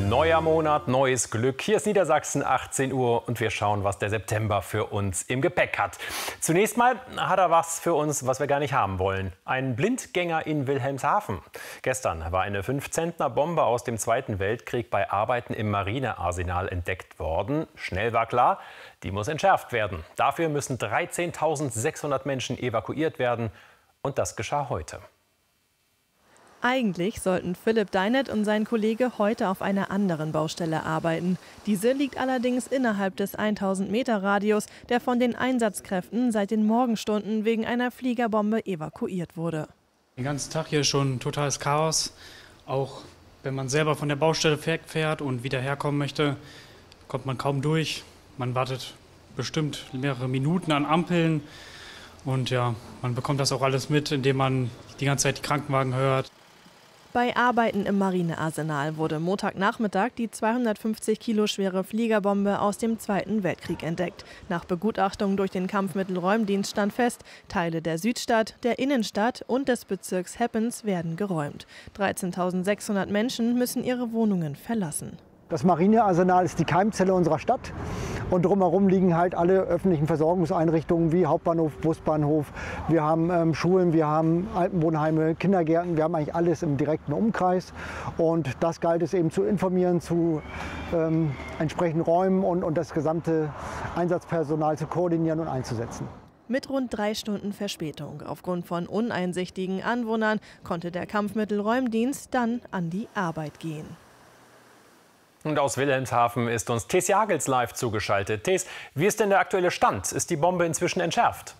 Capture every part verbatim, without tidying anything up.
Neuer Monat, neues Glück. Hier ist Niedersachsen, achtzehn Uhr, und wir schauen, was der September für uns im Gepäck hat. Zunächst mal hat er was für uns, was wir gar nicht haben wollen. Ein Blindgänger in Wilhelmshaven. Gestern war eine fünf Zentner Bombe aus dem Zweiten Weltkrieg bei Arbeiten im Marinearsenal entdeckt worden. Schnell war klar, die muss entschärft werden. Dafür müssen dreizehntausendsechshundert Menschen evakuiert werden. Und das geschah heute. Eigentlich sollten Philipp Deinert und sein Kollege heute auf einer anderen Baustelle arbeiten. Diese liegt allerdings innerhalb des tausend Meter Radius, der von den Einsatzkräften seit den Morgenstunden wegen einer Fliegerbombe evakuiert wurde. Den ganzen Tag hier schon totales Chaos. Auch wenn man selber von der Baustelle wegfährt und wieder herkommen möchte, kommt man kaum durch. Man wartet bestimmt mehrere Minuten an Ampeln. Und ja, man bekommt das auch alles mit, indem man die ganze Zeit die Krankenwagen hört. Bei Arbeiten im Marinearsenal wurde Montagnachmittag die zweihundertfünfzig Kilo schwere Fliegerbombe aus dem Zweiten Weltkrieg entdeckt. Nach Begutachtung durch den Kampfmittelräumdienst stand fest, Teile der Südstadt, der Innenstadt und des Bezirks Heppens werden geräumt. dreizehntausendsechshundert Menschen müssen ihre Wohnungen verlassen. Das Marinearsenal ist die Keimzelle unserer Stadt. Und drumherum liegen halt alle öffentlichen Versorgungseinrichtungen wie Hauptbahnhof, Busbahnhof. Wir haben ähm, Schulen, wir haben Altenwohnheime, Kindergärten. Wir haben eigentlich alles im direkten Umkreis. Und das galt es eben zu informieren, zu ähm, entsprechenden Räumen und, und das gesamte Einsatzpersonal zu koordinieren und einzusetzen. Mit rund drei Stunden Verspätung aufgrund von uneinsichtigen Anwohnern konnte der Kampfmittelräumdienst dann an die Arbeit gehen. Und aus Wilhelmshaven ist uns Thes Jagels live zugeschaltet. Thes, wie ist denn der aktuelle Stand? Ist die Bombe inzwischen entschärft?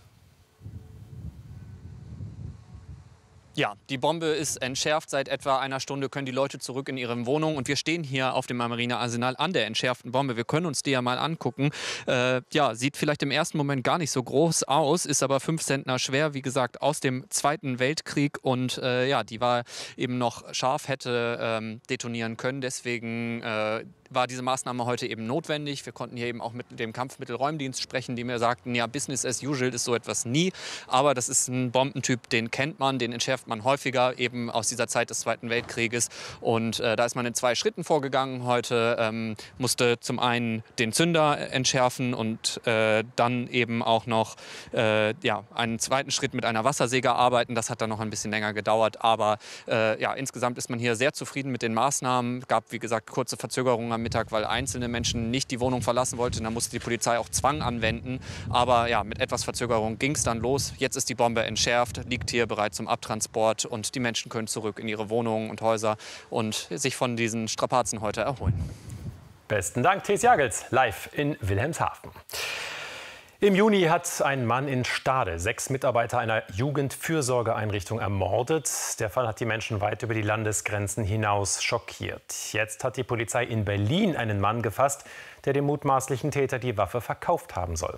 Ja, die Bombe ist entschärft. Seit etwa einer Stunde können die Leute zurück in ihre Wohnungen. Und wir stehen hier auf dem Marinearsenal an der entschärften Bombe. Wir können uns die ja mal angucken. Äh, ja, sieht vielleicht im ersten Moment gar nicht so groß aus, ist aber fünf Zentner schwer. Wie gesagt, aus dem Zweiten Weltkrieg. Und äh, ja, die war eben noch scharf, hätte ähm, detonieren können. Deswegen äh, war diese Maßnahme heute eben notwendig. Wir konnten hier eben auch mit dem Kampfmittelräumdienst sprechen, die mir sagten, ja, Business as usual ist so etwas nie. Aber das ist ein Bombentyp, den kennt man, den entschärft man häufiger, eben aus dieser Zeit des Zweiten Weltkrieges. Und äh, da ist man in zwei Schritten vorgegangen. Heute ähm, musste zum einen den Zünder entschärfen und äh, dann eben auch noch äh, ja, einen zweiten Schritt mit einer Wassersäge arbeiten. Das hat dann noch ein bisschen länger gedauert. Aber äh, ja, insgesamt ist man hier sehr zufrieden mit den Maßnahmen. Es gab, wie gesagt, kurze Verzögerungen am Mittag, weil einzelne Menschen nicht die Wohnung verlassen wollten. Da musste die Polizei auch Zwang anwenden. Aber ja, mit etwas Verzögerung ging es dann los. Jetzt ist die Bombe entschärft, liegt hier bereit zum Abtransport und die Menschen können zurück in ihre Wohnungen und Häuser und sich von diesen Strapazen heute erholen. Besten Dank, Thes Jagels, live in Wilhelmshaven. Im Juni hat ein Mann in Stade sechs Mitarbeiter einer Jugendfürsorgeeinrichtung ermordet. Der Fall hat die Menschen weit über die Landesgrenzen hinaus schockiert. Jetzt hat die Polizei in Berlin einen Mann gefasst, der dem mutmaßlichen Täter die Waffe verkauft haben soll.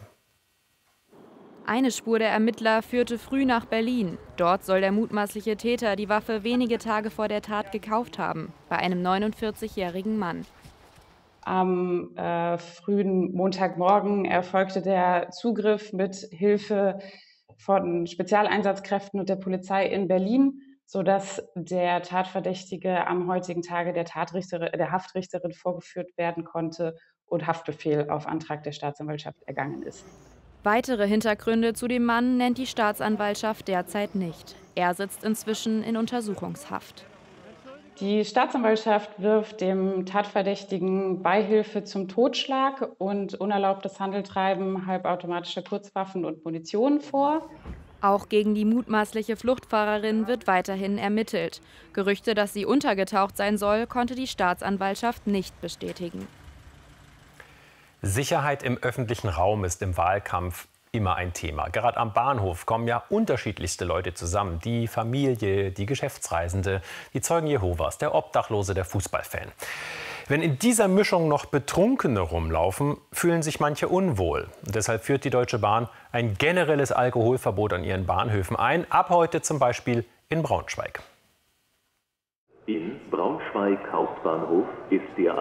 Eine Spur der Ermittler führte früh nach Berlin. Dort soll der mutmaßliche Täter die Waffe wenige Tage vor der Tat gekauft haben, bei einem neunundvierzigjährigen Mann. Am äh, frühen Montagmorgen erfolgte der Zugriff mit Hilfe von Spezialeinsatzkräften und der Polizei in Berlin, sodass der Tatverdächtige am heutigen Tage der, Tatrichterin, der Haftrichterin vorgeführt werden konnte und Haftbefehl auf Antrag der Staatsanwaltschaft ergangen ist. Weitere Hintergründe zu dem Mann nennt die Staatsanwaltschaft derzeit nicht. Er sitzt inzwischen in Untersuchungshaft. Die Staatsanwaltschaft wirft dem Tatverdächtigen Beihilfe zum Totschlag und unerlaubtes Handeltreiben halbautomatischer Kurzwaffen und Munition vor. Auch gegen die mutmaßliche Fluchtfahrerin wird weiterhin ermittelt. Gerüchte, dass sie untergetaucht sein soll, konnte die Staatsanwaltschaft nicht bestätigen. Sicherheit im öffentlichen Raum ist im Wahlkampf immer ein Thema. Gerade am Bahnhof kommen ja unterschiedlichste Leute zusammen. Die Familie, die Geschäftsreisende, die Zeugen Jehovas, der Obdachlose, der Fußballfan. Wenn in dieser Mischung noch Betrunkene rumlaufen, fühlen sich manche unwohl. Und deshalb führt die Deutsche Bahn ein generelles Alkoholverbot an ihren Bahnhöfen ein. Ab heute zum Beispiel in Braunschweig. In Braunschweig Hauptbahnhof ist der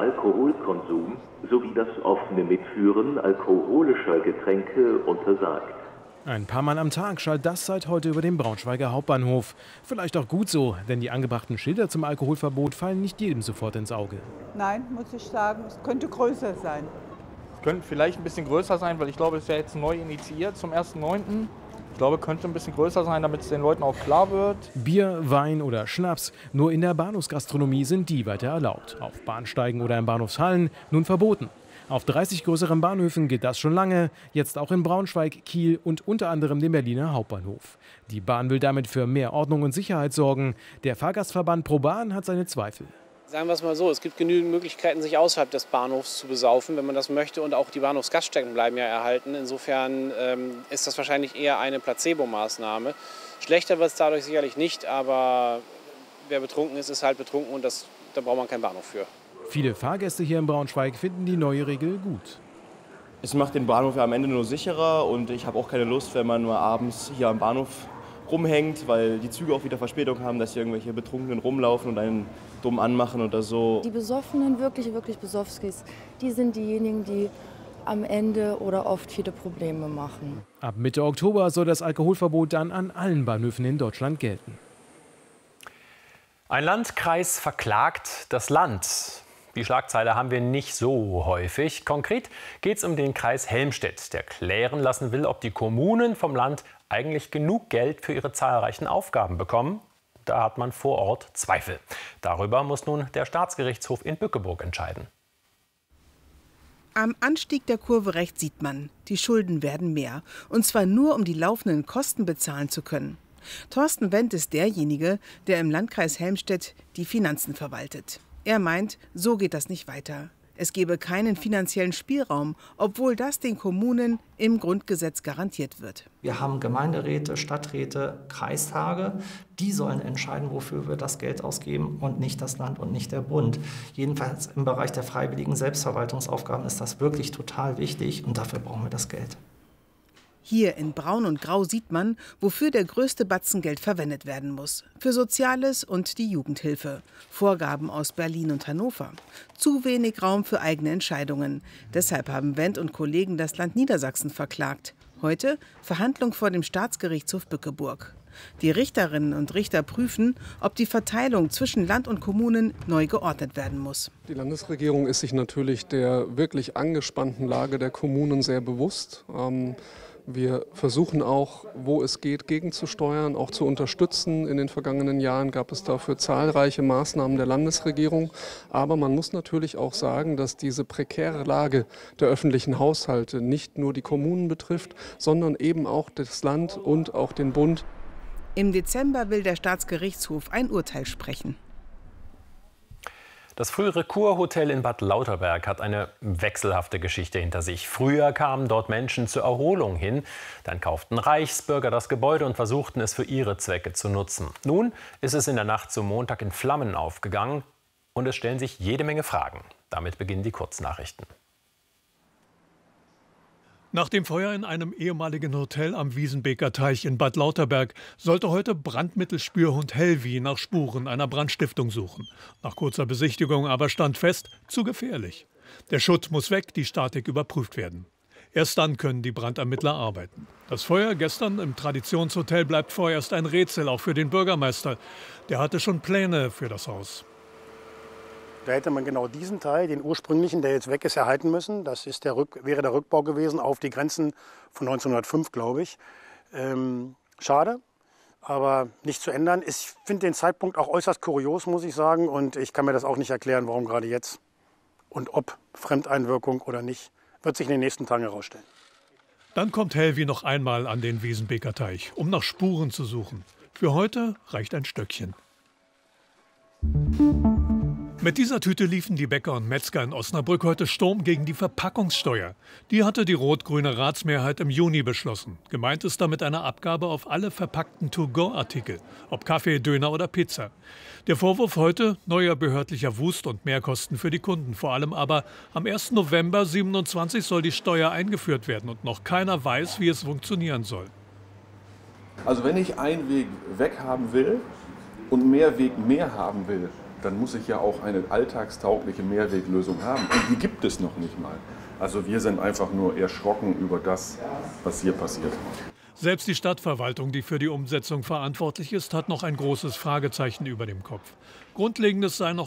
Alkoholkonsum sowie das offene Mitführen alkoholischer Getränke untersagt. Ein paar Mal am Tag schallt das seit heute über den Braunschweiger Hauptbahnhof. Vielleicht auch gut so, denn die angebrachten Schilder zum Alkoholverbot fallen nicht jedem sofort ins Auge. Nein, muss ich sagen, es könnte größer sein. Es könnte vielleicht ein bisschen größer sein, weil ich glaube, es ist ja jetzt neu initiiert zum ersten neunten Ich glaube, könnte ein bisschen größer sein, damit es den Leuten auch klar wird. Bier, Wein oder Schnaps, nur in der Bahnhofsgastronomie sind die weiter erlaubt. Auf Bahnsteigen oder in Bahnhofshallen nun verboten. Auf dreißig größeren Bahnhöfen gilt das schon lange, jetzt auch in Braunschweig, Kiel und unter anderem dem Berliner Hauptbahnhof. Die Bahn will damit für mehr Ordnung und Sicherheit sorgen. Der Fahrgastverband ProBahn hat seine Zweifel. Sagen wir es mal so, es gibt genügend Möglichkeiten, sich außerhalb des Bahnhofs zu besaufen, wenn man das möchte. Und auch die Bahnhofsgaststätten bleiben ja erhalten. Insofern ähm, ist das wahrscheinlich eher eine Placebo-Maßnahme. Schlechter wird es dadurch sicherlich nicht, aber wer betrunken ist, ist halt betrunken und das, da braucht man keinen Bahnhof für. Viele Fahrgäste hier in Braunschweig finden die neue Regel gut. Es macht den Bahnhof ja am Ende nur sicherer und ich habe auch keine Lust, wenn man nur abends hier am Bahnhof rumhängt, weil die Züge auch wieder Verspätung haben, dass hier irgendwelche Betrunkenen rumlaufen und einen dumm anmachen oder so. Die Besoffenen, wirklich, wirklich Besoffskis, die sind diejenigen, die am Ende oder oft viele Probleme machen. Ab Mitte Oktober soll das Alkoholverbot dann an allen Bahnhöfen in Deutschland gelten. Ein Landkreis verklagt das Land. Die Schlagzeile haben wir nicht so häufig. Konkret geht es um den Kreis Helmstedt, der klären lassen will, ob die Kommunen vom Land eigentlich genug Geld für ihre zahlreichen Aufgaben bekommen. Da hat man vor Ort Zweifel. Darüber muss nun der Staatsgerichtshof in Bückeburg entscheiden. Am Anstieg der Kurve rechts sieht man, die Schulden werden mehr. Und zwar nur, um die laufenden Kosten bezahlen zu können. Thorsten Wendt ist derjenige, der im Landkreis Helmstedt die Finanzen verwaltet. Er meint, so geht das nicht weiter. Es gebe keinen finanziellen Spielraum, obwohl das den Kommunen im Grundgesetz garantiert wird. Wir haben Gemeinderäte, Stadträte, Kreistage. Die sollen entscheiden, wofür wir das Geld ausgeben und nicht das Land und nicht der Bund. Jedenfalls im Bereich der freiwilligen Selbstverwaltungsaufgaben ist das wirklich total wichtig und dafür brauchen wir das Geld. Hier in Braun und Grau sieht man, wofür der größte Batzen Geld verwendet werden muss. Für Soziales und die Jugendhilfe. Vorgaben aus Berlin und Hannover. Zu wenig Raum für eigene Entscheidungen. Deshalb haben Wendt und Kollegen das Land Niedersachsen verklagt. Heute Verhandlung vor dem Staatsgerichtshof Bückeburg. Die Richterinnen und Richter prüfen, ob die Verteilung zwischen Land und Kommunen neu geordnet werden muss. Die Landesregierung ist sich natürlich der wirklich angespannten Lage der Kommunen sehr bewusst. Ähm Wir versuchen auch, wo es geht, gegenzusteuern, auch zu unterstützen. In den vergangenen Jahren gab es dafür zahlreiche Maßnahmen der Landesregierung. Aber man muss natürlich auch sagen, dass diese prekäre Lage der öffentlichen Haushalte nicht nur die Kommunen betrifft, sondern eben auch das Land und auch den Bund. Im Dezember will der Staatsgerichtshof ein Urteil sprechen. Das frühere Kurhotel in Bad Lauterberg hat eine wechselhafte Geschichte hinter sich. Früher kamen dort Menschen zur Erholung hin. Dann kauften Reichsbürger das Gebäude und versuchten es für ihre Zwecke zu nutzen. Nun ist es in der Nacht zum Montag in Flammen aufgegangen und es stellen sich jede Menge Fragen. Damit beginnen die Kurznachrichten. Nach dem Feuer in einem ehemaligen Hotel am Wiesenbeker Teich in Bad Lauterberg sollte heute Brandmittelspürhund Helvi nach Spuren einer Brandstiftung suchen. Nach kurzer Besichtigung aber stand fest, zu gefährlich. Der Schutt muss weg, die Statik überprüft werden. Erst dann können die Brandermittler arbeiten. Das Feuer gestern im Traditionshotel bleibt vorerst ein Rätsel, auch für den Bürgermeister. Der hatte schon Pläne für das Haus. Da hätte man genau diesen Teil, den ursprünglichen, der jetzt weg ist, erhalten müssen. Das ist der Rück, wäre der Rückbau gewesen auf die Grenzen von neunzehnhundertfünf, glaube ich. Ähm, schade, aber nicht zu ändern. Ich finde den Zeitpunkt auch äußerst kurios, muss ich sagen. Und ich kann mir das auch nicht erklären, warum gerade jetzt. Und ob Fremdeinwirkung oder nicht, wird sich in den nächsten Tagen herausstellen. Dann kommt Helvi noch einmal an den Wiesenbeker Teich, um nach Spuren zu suchen. Für heute reicht ein Stöckchen. Mit dieser Tüte liefen die Bäcker und Metzger in Osnabrück heute Sturm gegen die Verpackungssteuer. Die hatte die rot-grüne Ratsmehrheit im Juni beschlossen. Gemeint ist damit eine Abgabe auf alle verpackten To-Go-Artikel, ob Kaffee, Döner oder Pizza. Der Vorwurf heute, neuer behördlicher Wust und Mehrkosten für die Kunden. Vor allem aber am ersten November siebenundzwanzig soll die Steuer eingeführt werden und noch keiner weiß, wie es funktionieren soll. Also wenn ich Einweg weghaben will und Mehrweg mehr haben will, dann muss ich ja auch eine alltagstaugliche Mehrweglösung haben. Und die gibt es noch nicht mal. Also wir sind einfach nur erschrocken über das, was hier passiert. Selbst die Stadtverwaltung, die für die Umsetzung verantwortlich ist, hat noch ein großes Fragezeichen über dem Kopf. Grundlegendes sei noch